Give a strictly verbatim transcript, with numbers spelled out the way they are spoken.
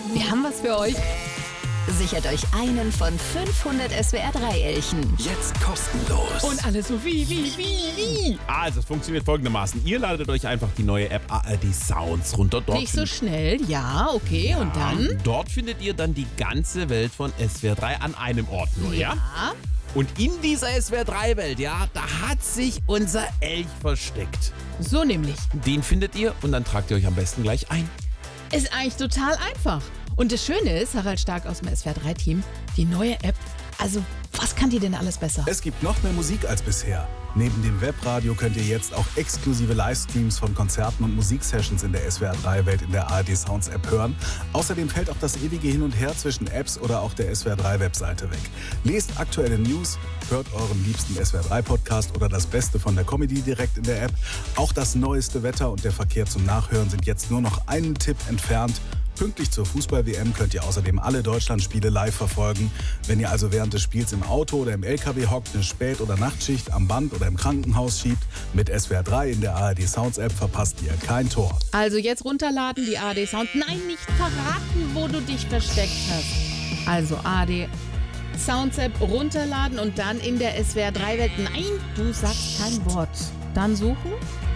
Wir haben was für euch. Sichert euch einen von fünfhundert S W R drei Elchen. Jetzt kostenlos. Und alles so wie, wie, wie, wie. Also, es funktioniert folgendermaßen. Ihr ladet euch einfach die neue App A R D Sounds runter. Dort Nicht so schnell, ja, okay. Ja, Und dann? Dort findet ihr dann die ganze Welt von S W R drei an einem Ort nur, ja? Ja. Und in dieser S W R drei Welt, ja, da hat sich unser Elch versteckt. So nämlich. Den findet ihr und dann tragt ihr euch am besten gleich ein. Ist eigentlich total einfach. Und das Schöne ist, Harald Stark aus dem S W R drei Team, die neue App, also was kann die denn alles besser? Es gibt noch mehr Musik als bisher. Neben dem Webradio könnt ihr jetzt auch exklusive Livestreams von Konzerten und Musiksessions in der S W R drei Welt in der A R D Sounds App hören. Außerdem fällt auch das ewige Hin und Her zwischen Apps oder auch der S W R drei Webseite weg. Lest aktuelle News, hört euren liebsten S W R drei Podcast oder das Beste von der Comedy direkt in der App. Auch das neueste Wetter und der Verkehr zum Nachhören sind jetzt nur noch einen Tipp entfernt. Pünktlich zur Fußball-W M könnt ihr außerdem alle Deutschlandspiele live verfolgen. Wenn ihr also während des Spiels im Auto oder im L K W hockt, eine Spät- oder Nachtschicht am Band oder im Krankenhaus schiebt, mit S W R drei in der A R D Sounds App verpasst ihr kein Tor. Also jetzt runterladen, die A R D Sound. Nein, nicht verraten, wo du dich versteckt hast. Also A R D Sounds App runterladen und dann in der S W R drei Welt. Nein, du sagst kein Wort. Dann suchen